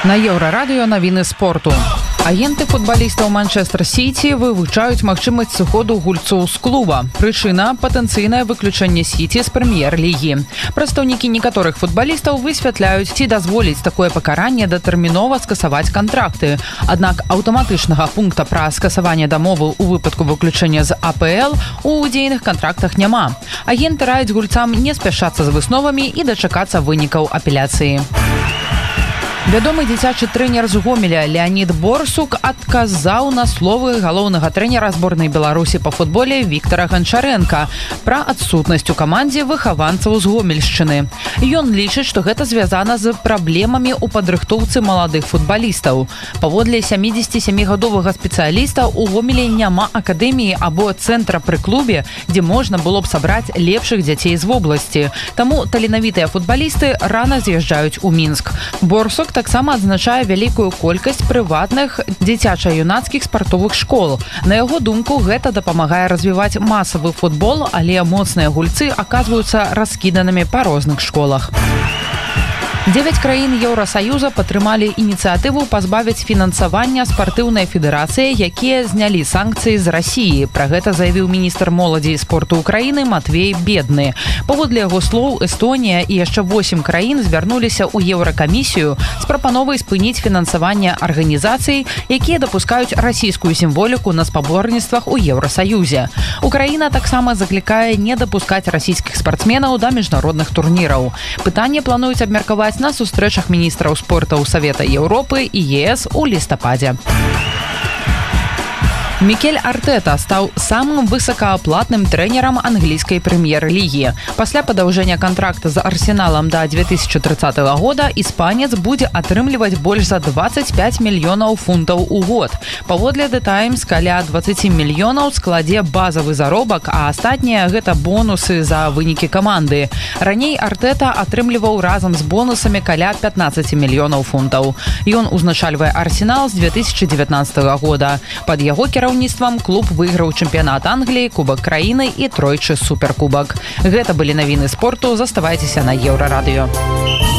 На Еўрарадыё навіны спорту. Агенты футбалістаў Манчестер-Сіці вывучаюць магчымасць сыходу гульцоў з клуба. Прычына – патэнцыйнае выключэнне Сіці з прэм'ер-лігі. Прадстаўнікі некаторых футбалістаў высвятляюць, ці дазволіць такое пакаранне датэрмінова скасаваць кантракты. Аднак аўтаматычнага пункта пра скасаванне дамовы ў выпадку выключэння з АПЛ у дзейных кантрактах няма. Агенты раюць гульцам не спяшацца з высновамі і дачакацца вынікаў апеляцыі. Вядомы дзіцячы трэнер з Гомеля Леонід Борсук адказаў на словы галоўнага трэнера зборнай Беларусі па футболе Віктара Ганчарэнка пра адсутнасць у камандзе выхаванцаў з Гомельшчыны. Ён лічыць, што гэта звязана з праблемамі ў падрыхтоўцы маладых футбалістаў. Паводле 77-гадовага спецыяліста у Гомелі няма акадэміі або цэнтра пры клубе, дзе можна было б сабраць лепшых дзяцей з вобласці. Таму таленавітыя футбалісты рана з'язджаюць у Мінск. Борсук таксама адзначае вялікую колькасць прыватных дзіцяча-юнацкіх спартовых школ. На яго думку, гэта дапамагае развіваць масавы футбол, але моцныя гульцы аказваюцца раскіданымі па розных школах. 9 краін Еўрасаюза падтрымалі ініцыятыву пазбавіць фінансавання спартыўнай федэрацыі, якія знялі санкцыі з Расіі. Пра гэта заявіў міністр моладзі і спорту Украіны Матвей Бедны. Паводле яго слоў, Эстонія і яшчэ 8 краін звярнуліся ў Еўракамісію з прапановай спыніць фінансаванне арганізацый, якія дапускаюць расійскую сімволіку на спаборніцтвах у Еўрасаюзе. Украіна таксама заклікае не дапускаць расійскіх спартсменаў да міжнародных турніраў. Пытанне плануюць абмеркаваць на сустрэчах міністраў спорту Савета Еўропы і ЕС у лістападзе. Мікель Артэта стаў самым высокааплатным трэнерам англійскай прэм'ер-лігі. Пасля падаўжэння кантракта з Арсеналам да 2030 года іспанец будзе атрымліваць больш за 25 мільёнаў фунтаў у год. Паводле The Times, каля 20 мільёнаў складзе базавы заробак, а астатнія гэта бонусы за вынікі каманды. Раней Артэта атрымліваў разам з бонусамі каля 15 мільёнаў фунтаў. Ён узначальвае Арсенал з 2019 года. Пад яго кіраўніцтвам клуб выйграў чэмпіянат Англіі, кубак краіны і тройчы суперкубак. Гэта былі навіны спорту. Заставайцеся на Еўрарадыё.